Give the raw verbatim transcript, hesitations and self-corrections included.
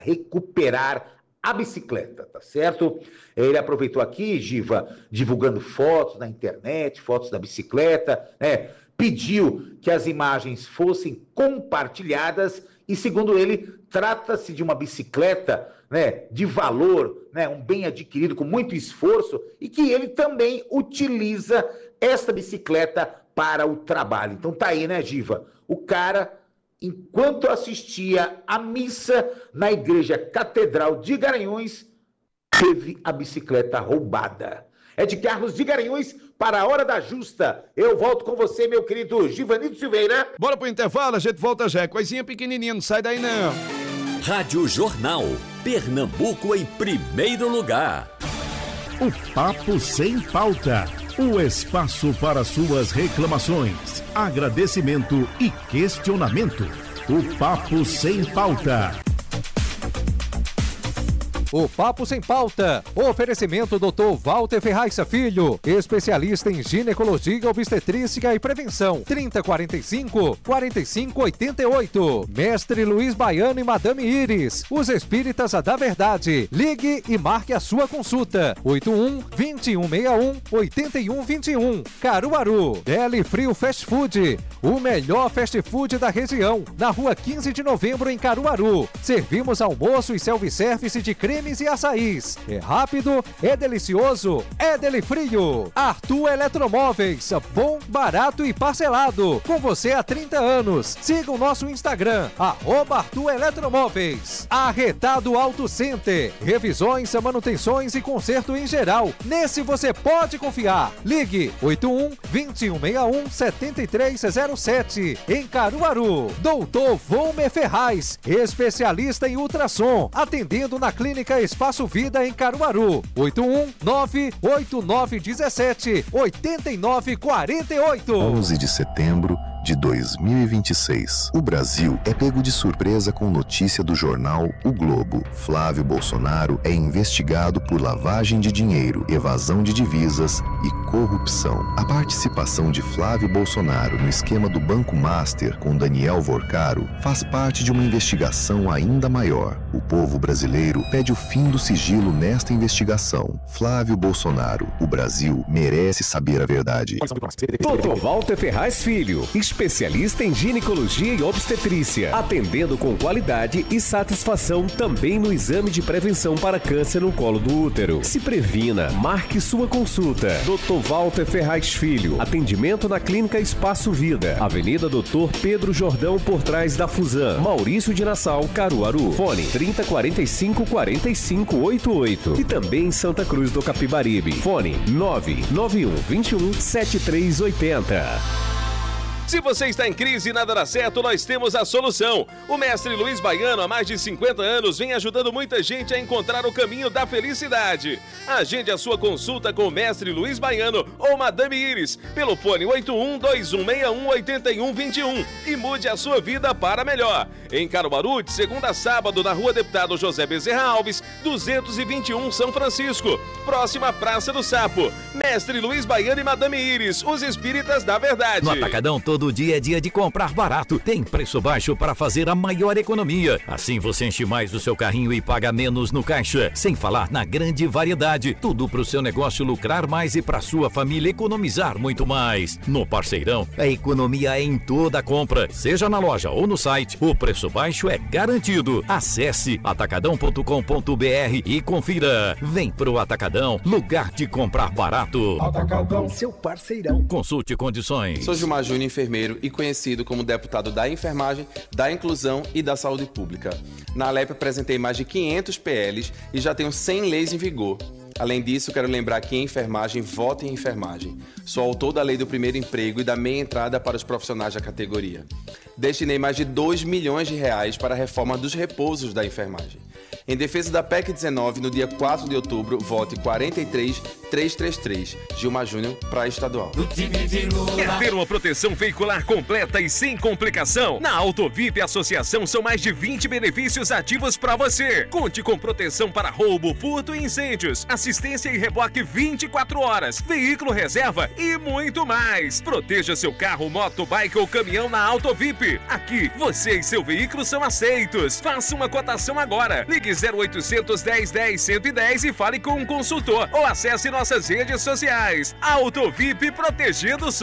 recuperar a bicicleta, tá certo? Ele aproveitou aqui, Giva, divulgando fotos na internet, fotos da bicicleta, né? Pediu que as imagens fossem compartilhadas e, segundo ele, trata-se de uma bicicleta, né, de valor, né, um bem adquirido com muito esforço e que ele também utiliza esta bicicleta para o trabalho. Então tá aí, né, Giva? O cara, enquanto assistia à missa na Igreja Catedral de Garanhuns, teve a bicicleta roubada. É de Carlos de Garanhuns para a Hora da Justa. Eu volto com você, meu querido Givanildo Silveira. Bora pro intervalo, a gente volta já. Coisinha pequenininha, não sai daí não. Rádio Jornal, Pernambuco em primeiro lugar. O Papo Sem Pauta. O espaço para suas reclamações, agradecimento e questionamento. O Papo Sem Pauta. O Papo Sem Pauta. Oferecimento doutor Walter Ferraz Filho, especialista em ginecologia, obstetrícia e prevenção. trinta, quarenta e cinco, quarenta e cinco, oitenta e oito. Mestre Luiz Baiano e Madame Iris, os espíritas da verdade. Ligue e marque a sua consulta. oito um, vinte e um, sessenta e um, oitenta e um, vinte e um. Caruaru. Deli Frio Fast Food, o melhor fast food da região. Na rua quinze de novembro, em Caruaru. Servimos almoço e self-service de creme e açaís. É rápido, é delicioso, é Deli Frio. Arthur Eletromóveis, bom, barato e parcelado. Com você há trinta anos. Siga o nosso Instagram, arroba Arthur Eletromóveis. Arretado Auto Center, revisões, manutenções e conserto em geral. Nesse você pode confiar. Ligue oito um, vinte e um, sessenta e um, setenta e três zero sete. Em Caruaru. Doutor Volmer Ferraz, especialista em ultrassom, atendendo na clínica Espaço Vida em Caruaru. oito um, nove oito nove um sete, oito nove quatro oito. onze de setembro de dois mil e vinte e seis. O Brasil é pego de surpresa com notícia do jornal O Globo. Flávio Bolsonaro é investigado por lavagem de dinheiro, evasão de divisas e corrupção. A participação de Flávio Bolsonaro no esquema do Banco Master com Daniel Vorcaro faz parte de uma investigação ainda maior. O povo brasileiro pede o fim do sigilo nesta investigação. Flávio Bolsonaro, o Brasil merece saber a verdade. doutor Walter Ferraz Filho, especialista em ginecologia e obstetrícia, atendendo com qualidade e satisfação também no exame de prevenção para câncer no colo do útero. Se previna, marque sua consulta. doutor Walter Ferraz Filho, atendimento na Clínica Espaço Vida, Avenida doutor Pedro Jordão, por trás da Fusan, Maurício de Nassau, Caruaru. Fone trinta, quarenta e cinco, quarenta e cinco, oitenta e oito. E também em Santa Cruz do Capibaribe. Fone nove nove um, vinte e um, setenta e três oitenta. Se você está em crise e nada dá certo, nós temos a solução. O mestre Luiz Baiano, há mais de cinquenta anos, vem ajudando muita gente a encontrar o caminho da felicidade. Agende a sua consulta com o mestre Luiz Baiano ou Madame Iris pelo fone oito um, dois um seis um, oito um dois um e mude a sua vida para melhor. Em Caruaru, de segunda a sábado, na rua Deputado José Bezerra Alves, duzentos e vinte e um, São Francisco, próxima à Praça do Sapo. Mestre Luiz Baiano e Madame Iris, os espíritas da verdade. No Atacadão, todo dia é dia de comprar barato. Tem preço baixo para fazer a maior economia. Assim você enche mais o seu carrinho e paga menos no caixa. Sem falar na grande variedade. Tudo para o seu negócio lucrar mais e para sua família economizar muito mais. No Parceirão, a economia é em toda a compra. Seja na loja ou no site, o preço baixo é garantido. Acesse atacadão ponto com ponto br e confira. Vem pro Atacadão, lugar de comprar barato. Atacadão, seu parceirão. Consulte condições. Sou Gilmar Júnior, enfermeiro e conhecido como deputado da enfermagem, da inclusão e da saúde pública. Na Alep apresentei mais de quinhentos P Ls e já tenho cem leis em vigor. Além disso, quero lembrar que em enfermagem, vote em enfermagem. Sou autor da lei do primeiro emprego e da meia entrada para os profissionais da categoria. Destinei mais de dois milhões de reais para a reforma dos repousos da enfermagem. Em defesa da P E C dezenove, no dia quatro de outubro, vote quarenta e três três três três. Gilmar Júnior para estadual. Quer ter uma proteção veicular completa e sem complicação? Na Autovip Associação são mais de vinte benefícios ativos para você. Conte com proteção para roubo, furto e incêndios, assistência e reboque vinte e quatro horas, veículo reserva e muito mais. Proteja seu carro, moto, bike ou caminhão na Autovip. Aqui, você e seu veículo são aceitos. Faça uma cotação agora. Ligue zero oitocentos, dez, dez, cento e dez e fale com um consultor ou acesse nossas redes sociais. Autovip, protegendo